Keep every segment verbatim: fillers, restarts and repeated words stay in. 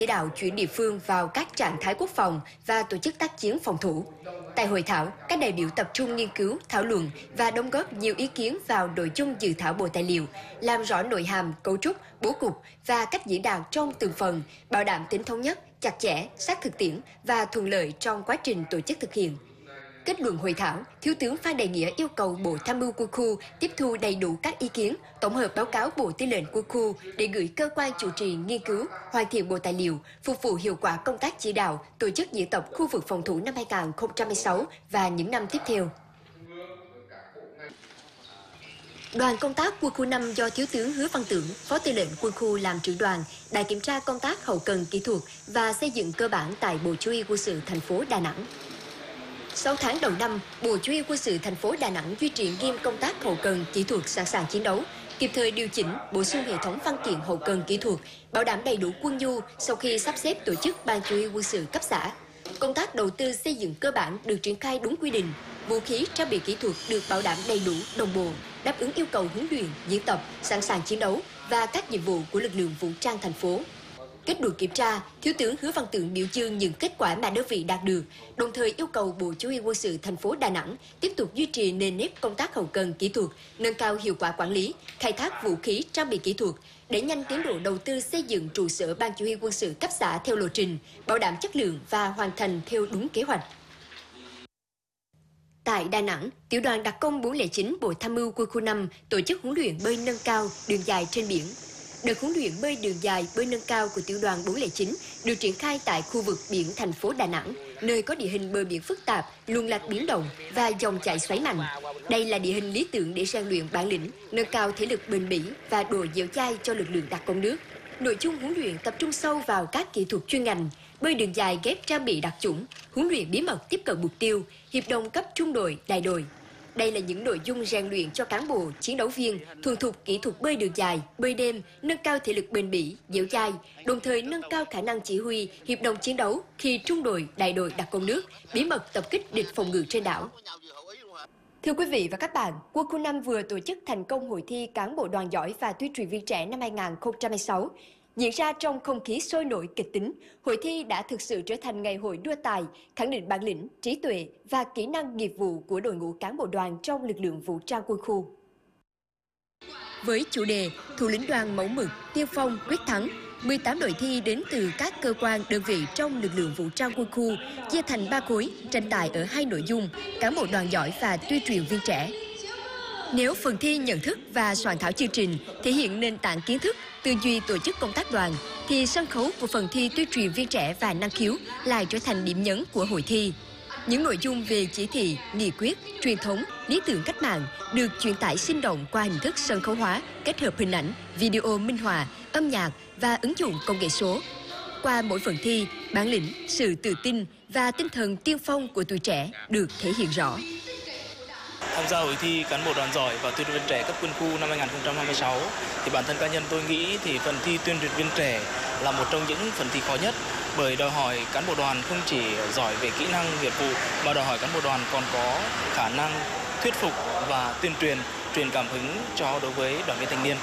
chỉ đạo chuyển địa phương vào các trạng thái quốc phòng và tổ chức tác chiến phòng thủ. Tại hội thảo, các đại biểu tập trung nghiên cứu, thảo luận và đóng góp nhiều ý kiến vào nội dung dự thảo bộ tài liệu, làm rõ nội hàm, cấu trúc, bố cục và cách diễn đạt trong từng phần, bảo đảm tính thống nhất, chặt chẽ, sát thực tiễn và thuận lợi trong quá trình tổ chức thực hiện. Kết luận hội thảo, Thiếu tướng Phan Đại Nghĩa yêu cầu Bộ Tham mưu Quân khu tiếp thu đầy đủ các ý kiến, tổng hợp báo cáo Bộ Tư lệnh Quân khu để gửi cơ quan chủ trì nghiên cứu, hoàn thiện bộ tài liệu, phục vụ hiệu quả công tác chỉ đạo, tổ chức diễn tập khu vực phòng thủ năm hai nghìn không trăm mười sáu và những năm tiếp theo. Đoàn công tác Quân khu năm do Thiếu tướng Hứa Văn Tưởng, Phó Tư lệnh Quân khu làm trưởng đoàn, đã kiểm tra công tác hậu cần kỹ thuật và xây dựng cơ bản tại Bộ Chỉ huy Quân sự thành phố Đà Nẵng. Sau tháng đầu năm, Bộ Chỉ huy Quân sự thành phố Đà Nẵng duy trì nghiêm công tác hậu cần kỹ thuật sẵn sàng chiến đấu, kịp thời điều chỉnh, bổ sung hệ thống văn kiện hậu cần kỹ thuật, bảo đảm đầy đủ quân nhu sau khi sắp xếp tổ chức Ban Chỉ huy Quân sự cấp xã. Công tác đầu tư xây dựng cơ bản được triển khai đúng quy định, vũ khí trang bị kỹ thuật được bảo đảm đầy đủ, đồng bộ, đáp ứng yêu cầu huấn luyện, diễn tập, sẵn sàng chiến đấu và các nhiệm vụ của lực lượng vũ trang thành phố. Kết luận kiểm tra, Thiếu tướng Hứa Văn Tưởng biểu dương những kết quả mà đơn vị đạt được, đồng thời yêu cầu Bộ Chỉ huy Quân sự thành phố Đà Nẵng tiếp tục duy trì nền nếp công tác hậu cần kỹ thuật, nâng cao hiệu quả quản lý, khai thác vũ khí trang bị kỹ thuật, đẩy nhanh tiến độ đầu tư xây dựng trụ sở Ban Chỉ huy Quân sự cấp xã theo lộ trình, bảo đảm chất lượng và hoàn thành theo đúng kế hoạch. Tại Đà Nẵng, Tiểu đoàn đặc công bốn không chín Bộ Tham mưu Quân khu năm tổ chức huấn luyện bơi nâng cao đường dài trên biển. Đợt huấn luyện bơi đường dài, bơi nâng cao của Tiểu đoàn bốn không chín được triển khai tại khu vực biển thành phố Đà Nẵng, nơi có địa hình bờ biển phức tạp, luồng lạch biến động và dòng chảy xoáy mạnh. Đây là địa hình lý tưởng để rèn luyện bản lĩnh, nâng cao thể lực bền bỉ và độ dẻo dai cho lực lượng đặc công nước. Nội dung huấn luyện tập trung sâu vào các kỹ thuật chuyên ngành, bơi đường dài ghép trang bị đặc chủng, huấn luyện bí mật tiếp cận mục tiêu, hiệp đồng cấp trung đội, đại đội. Đây là những nội dung rèn luyện cho cán bộ, chiến đấu viên thuần thục kỹ thuật bơi đường dài, bơi đêm, nâng cao thể lực bền bỉ, dẻo dai, đồng thời nâng cao khả năng chỉ huy, hiệp đồng chiến đấu khi trung đội, đại đội đặc công nước bí mật tập kích địch phòng ngự trên đảo. Thưa quý vị và các bạn, Quân khu năm vừa tổ chức thành công hội thi cán bộ đoàn giỏi và tuyên truyền viên trẻ năm hai nghìn không trăm mười sáu. Diễn ra trong không khí sôi nổi kịch tính, hội thi đã thực sự trở thành ngày hội đua tài, khẳng định bản lĩnh, trí tuệ và kỹ năng nghiệp vụ của đội ngũ cán bộ đoàn trong lực lượng vũ trang quân khu. Với chủ đề Thủ lĩnh đoàn mẫu mực, tiên phong, quyết thắng, mười tám đội thi đến từ các cơ quan, đơn vị trong lực lượng vũ trang quân khu, chia thành ba khối, tranh tài ở hai nội dung, cán bộ đoàn giỏi và tuyên truyền viên trẻ. Nếu phần thi nhận thức và soạn thảo chương trình thể hiện nền tảng kiến thức, tư duy tổ chức công tác đoàn, thì sân khấu của phần thi tuyên truyền viên trẻ và năng khiếu lại trở thành điểm nhấn của hội thi. Những nội dung về chỉ thị, nghị quyết, truyền thống, lý tưởng cách mạng được truyền tải sinh động qua hình thức sân khấu hóa, kết hợp hình ảnh, video minh họa, âm nhạc và ứng dụng công nghệ số. Qua mỗi phần thi, bản lĩnh, sự tự tin và tinh thần tiên phong của tuổi trẻ được thể hiện rõ. Tham gia hội thi cán bộ đoàn giỏi và tuyên truyền viên trẻ cấp quân khu năm hai nghìn không trăm hai mươi sáu thì bản thân cá nhân tôi nghĩ thì phần thi tuyên truyền viên trẻ là một trong những phần thi khó nhất, bởi đòi hỏi cán bộ đoàn không chỉ giỏi về kỹ năng nghiệp vụ mà đòi hỏi cán bộ đoàn còn có khả năng thuyết phục và tuyên truyền, truyền cảm hứng cho đối với đoàn viên thanh niên.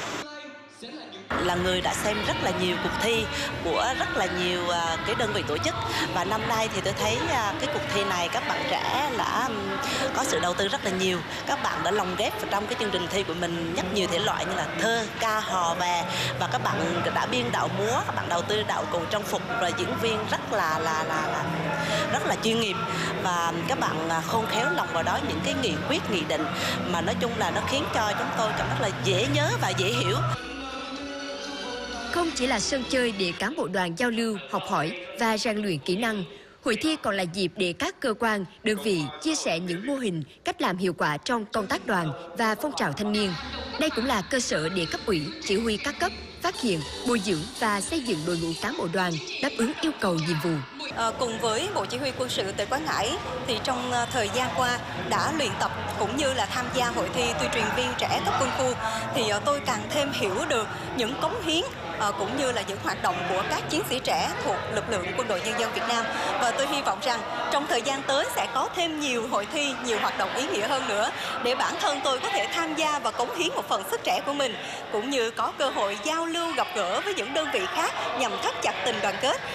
Là người đã xem rất là nhiều cuộc thi của rất là nhiều cái đơn vị tổ chức, và năm nay thì tôi thấy cái cuộc thi này các bạn trẻ đã có sự đầu tư rất là nhiều. Các bạn đã lồng ghép vào trong cái chương trình thi của mình rất nhiều thể loại như là thơ, ca, hò, bè, và các bạn đã biên đạo múa, các bạn đầu tư đạo cụ trang phục và diễn viên rất là là là, là rất là chuyên nghiệp, và các bạn khôn khéo lồng vào đó những cái nghị quyết, nghị định mà nói chung là nó khiến cho chúng tôi cảm rất là dễ nhớ và dễ hiểu. Không chỉ là sân chơi để cán bộ đoàn giao lưu, học hỏi và rèn luyện kỹ năng, hội thi còn là dịp để các cơ quan, đơn vị chia sẻ những mô hình, cách làm hiệu quả trong công tác đoàn và phong trào thanh niên. Đây cũng là cơ sở để cấp ủy, chỉ huy các cấp phát hiện, bồi dưỡng và xây dựng đội ngũ cán bộ đoàn đáp ứng yêu cầu nhiệm vụ. À, cùng với Bộ Chỉ huy Quân sự tỉnh Quảng Ngãi thì trong thời gian qua đã luyện tập cũng như là tham gia hội thi tuyên truyền viên trẻ cấp quân khu, thì tôi càng thêm hiểu được những cống hiến à, cũng như là những hoạt động của các chiến sĩ trẻ thuộc lực lượng Quân đội Nhân dân Việt Nam, và tôi hy vọng rằng trong thời gian tới sẽ có thêm nhiều hội thi, nhiều hoạt động ý nghĩa hơn nữa để bản thân tôi có thể tham gia và cống hiến một phần sức trẻ của mình, cũng như có cơ hội giao lưu gặp gỡ với những đơn vị khác nhằm thắt chặt tình đoàn kết